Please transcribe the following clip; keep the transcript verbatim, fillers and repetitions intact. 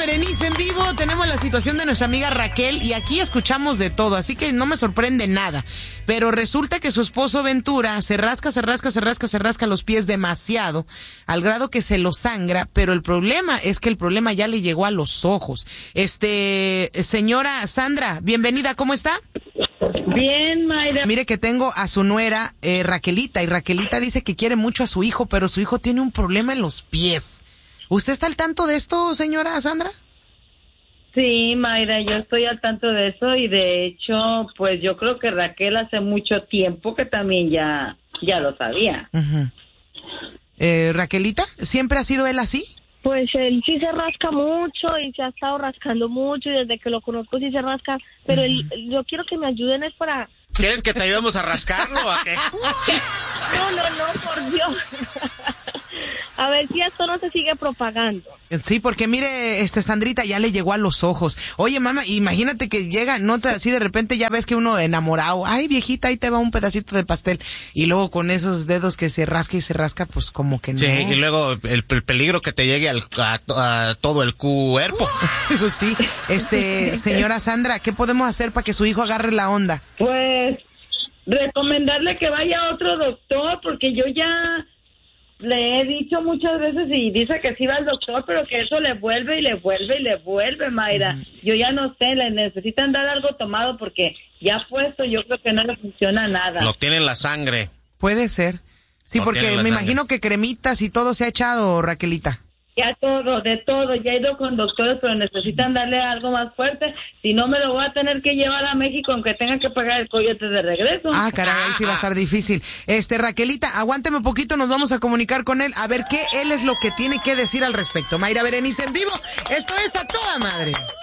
Berenice en vivo, tenemos la situación de nuestra amiga Raquel y aquí escuchamos de todo, así que no me sorprende nada. Pero resulta que su esposo Ventura se rasca, se rasca, se rasca, se rasca los pies demasiado, al grado que se lo sangra, pero el problema es que el problema ya le llegó a los ojos. Este, señora Sandra, bienvenida, ¿cómo está? Bien, Mayra. Mire que tengo a su nuera, eh, Raquelita, y Raquelita dice que quiere mucho a su hijo, pero su hijo tiene un problema en los pies. ¿Usted está al tanto de esto, señora Sandra? Sí, Mayra, yo estoy al tanto de eso y de hecho, pues yo creo que Raquel hace mucho tiempo que también ya, ya lo sabía. Uh-huh. Eh, Raquelita, ¿siempre ha sido él así? Pues él sí se rasca mucho y se ha estado rascando mucho y desde que lo conozco sí se rasca, pero él, yo quiero que me ayuden es para... ¿Quieres que te ayudemos a rascarlo o a qué? No, no, no, por Dios. A ver si esto no se sigue propagando. Sí, porque mire, este Sandrita ya le llegó a los ojos. Oye, mamá, imagínate que llega, no te, así de repente ya ves que uno enamorado, ay, viejita, ahí te va un pedacito de pastel. Y luego con esos dedos que se rasca y se rasca, pues como que no. Sí, y luego el, el peligro que te llegue al, a, a todo el cuerpo. Sí, este, señora Sandra, ¿qué podemos hacer para que su hijo agarre la onda? Pues, recomendarle que vaya a otro doctor, porque yo ya... le he dicho muchas veces y dice que sí va al doctor, pero que eso le vuelve y le vuelve y le vuelve, Mayra. Uh-huh. Yo ya no sé, le necesitan dar algo tomado porque ya puesto yo creo que no le funciona nada. Lo tiene en la sangre. Puede ser. Sí, Lo porque me sangre. imagino que cremitas y todo se ha echado, Raquelita. Ya todo, de todo. Ya he ido con doctores, pero necesitan darle algo más fuerte. Si no, me lo voy a tener que llevar a México, aunque tenga que pagar el coyote de regreso. Ah, caray, ahí sí va a estar difícil. Este, Raquelita, aguánteme un poquito, nos vamos a comunicar con él, a ver qué él es lo que tiene que decir al respecto. Mayra Berenice en vivo, esto es A Toda Madre.